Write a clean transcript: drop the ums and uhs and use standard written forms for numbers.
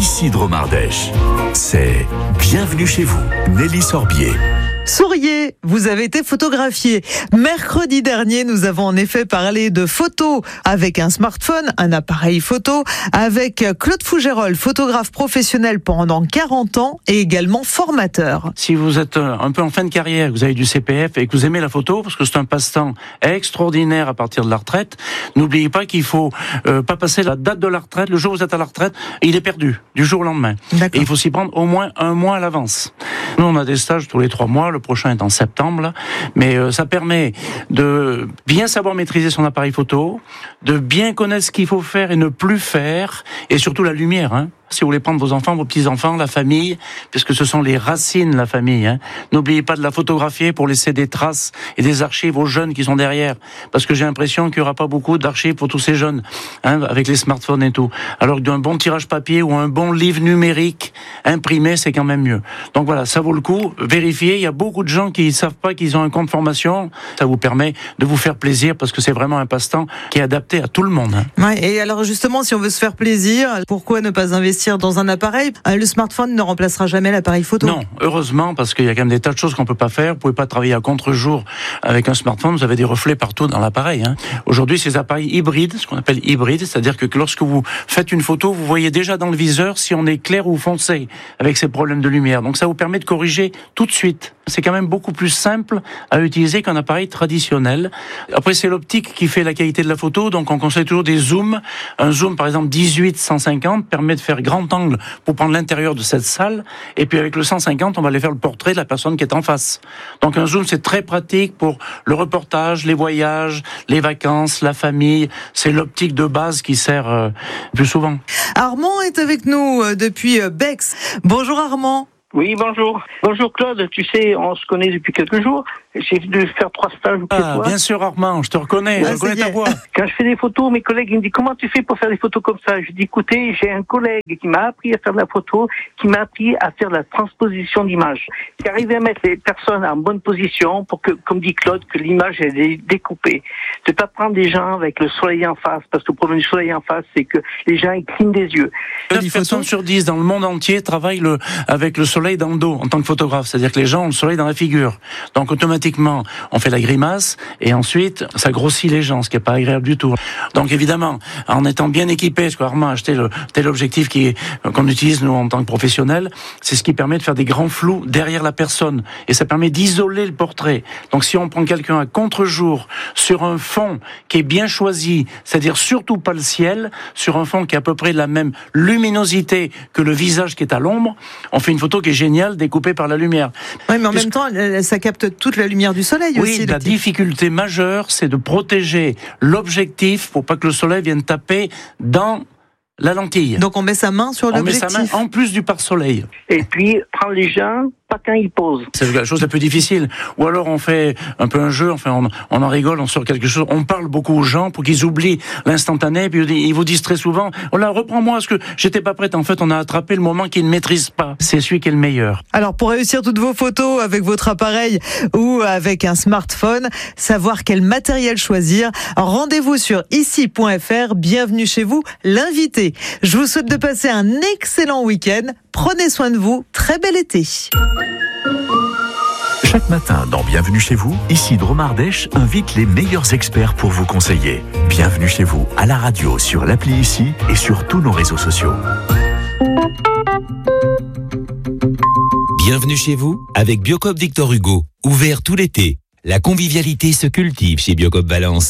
ici Drôme Ardèche. C'est Bienvenue chez vous, Nelly Sorbier. Souriez, vous avez été photographié. Mercredi dernier, nous avons en effet parlé de photos avec un smartphone, un appareil photo, avec Claude Fougerolles, photographe professionnel pendant 40 ans et également formateur. Si vous êtes un peu en fin de carrière, que vous avez du CPF et que vous aimez la photo, parce que c'est un passe-temps extraordinaire à partir de la retraite, n'oubliez pas qu'il faut pas passer la date de la retraite. Le jour où vous êtes à la retraite, il est perdu, du jour au lendemain. Et il faut s'y prendre au moins un mois à l'avance. Nous, on a des stages tous les 3 mois. Le prochain est en septembre, là. Mais ça permet de bien savoir maîtriser son appareil photo, de bien connaître ce qu'il faut faire et ne plus faire, et surtout la lumière, hein. Si vous voulez prendre vos enfants, vos petits-enfants, la famille, puisque ce sont les racines, la famille, hein. N'oubliez pas de la photographier pour laisser des traces et des archives aux jeunes qui sont derrière. Parce que j'ai l'impression qu'il n'y aura pas beaucoup d'archives pour tous ces jeunes, hein, avec les smartphones et tout. Alors que d'un bon tirage papier ou un bon livre numérique imprimé, c'est quand même mieux. Donc voilà, ça vaut le coup. Vérifiez. Il y a beaucoup de gens qui ne savent pas qu'ils ont un compte formation. Ça vous permet de vous faire plaisir parce que c'est vraiment un passe-temps qui est adapté à tout le monde, hein. Ouais, et alors justement, si on veut se faire plaisir, pourquoi ne pas investir dans un appareil? Le smartphone ne remplacera jamais l'appareil photo. Non, heureusement, parce qu'il y a quand même des tas de choses qu'on peut pas faire. Vous pouvez pas travailler à contre-jour avec un smartphone. Vous avez des reflets partout dans l'appareil, hein. Aujourd'hui, ces appareils hybrides, ce qu'on appelle hybrides, c'est-à-dire que lorsque vous faites une photo, vous voyez déjà dans le viseur si on est clair ou foncé avec ces problèmes de lumière. Donc ça vous permet de corriger tout de suite. C'est quand même beaucoup plus simple à utiliser qu'un appareil traditionnel. Après, c'est l'optique qui fait la qualité de la photo. Donc on conseille toujours des zooms. Un zoom, par exemple, 18-150 permet de faire grand angle pour prendre l'intérieur de cette salle. Et puis avec le 150, on va aller faire le portrait de la personne qui est en face. Donc un zoom, c'est très pratique pour le reportage, les voyages, les vacances, la famille. C'est l'optique de base qui sert plus souvent. Armand est avec nous depuis Bex. Bonjour Armand. Oui, bonjour. Bonjour Claude, tu sais, on se connaît depuis quelques jours. J'ai dû faire 3 stages chez toi. Bien sûr Armand, je te reconnais, je reconnais ta voix. Quand je fais des photos, mes collègues ils me disent comment tu fais pour faire des photos comme ça. Je dis écoutez, j'ai un collègue qui m'a appris à faire de la photo, qui m'a appris à faire de la transposition d'image, qui arrive à mettre les personnes en bonne position pour que, comme dit Claude, que l'image est découpée. De pas prendre des gens avec le soleil en face, parce que le problème du soleil en face, c'est que les gens ils clignent des yeux. 9 personnes sur 10 dans le monde entier travaillent avec le soleil dans le dos en tant que photographe, c'est-à-dire que les gens ont le soleil dans la figure. Donc automatiquement, on fait la grimace et ensuite ça grossit les gens, ce qui est pas agréable du tout. Donc évidemment, en étant bien équipé, parce qu'Armand a acheté tel objectif qu'on utilise nous en tant que professionnels, c'est ce qui permet de faire des grands flous derrière la personne et ça permet d'isoler le portrait. Donc si on prend quelqu'un à contre-jour sur un fond qui est bien choisi, c'est-à-dire surtout pas le ciel, sur un fond qui est à peu près de la même luminosité que le visage qui est à l'ombre, on fait une photo qui est géniale, découpée par la lumière. Oui, mais en même temps, ça capte toute la lumière du soleil aussi. Oui, la difficulté majeure, c'est de protéger l'objectif pour pas que le soleil vienne taper dans la lentille. Donc on met sa main sur l'objectif. On met sa main en plus du pare-soleil. Et puis, prendre les gens, pas quand ils posent. C'est la chose la plus difficile. Ou alors on fait un peu un jeu, enfin on en rigole, on sort quelque chose, on parle beaucoup aux gens pour qu'ils oublient l'instantané, puis ils vous disent très souvent, oh là, reprends-moi, parce que j'étais pas prête. En fait, on a attrapé le moment qu'ils ne maîtrisent pas. C'est celui qui est le meilleur. Alors, pour réussir toutes vos photos avec votre appareil ou avec un smartphone, savoir quel matériel choisir, rendez-vous sur ici.fr. Bienvenue chez vous, l'invité. Je vous souhaite de passer un excellent week-end. Prenez soin de vous. Très bel été. Chaque matin dans Bienvenue chez vous, ici Drôme Ardèche invite les meilleurs experts pour vous conseiller. Bienvenue chez vous à la radio, sur l'appli Ici et sur tous nos réseaux sociaux. Bienvenue chez vous avec Biocoop Victor Hugo. Ouvert tout l'été. La convivialité se cultive chez Biocoop Valence.